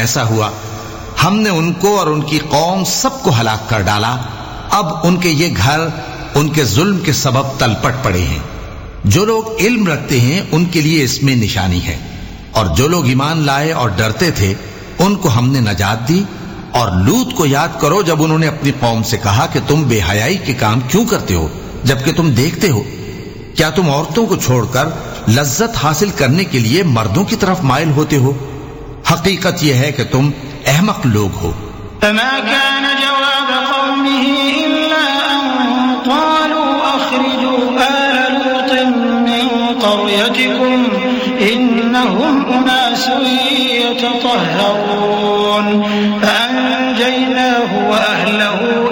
ऐसा हुआ, हमने उनको और उनकी कौम सबको हलाक कर डाला। अब उनके ये घर उनके जुल्म के सबब तलपट पड़े हैं। जो लोग इल्म रखते हैं उनके लिए इसमें निशानी है, और जो लोग ईमान लाए और डरते थे उनको हमने नजात दी। और लूत को याद करो जब उन्होंने अपनी कौम से कहा कि तुम बेहयाई के काम क्यों करते हो जबकि तुम देखते हो? क्या तुम औरतों को छोड़कर लज्जत हासिल करने के लिए मर्दों की तरफ माइल होते हो? हकीकत यह है कि तुम अहमक लोग हो। फअंजयनाहु व अहलहु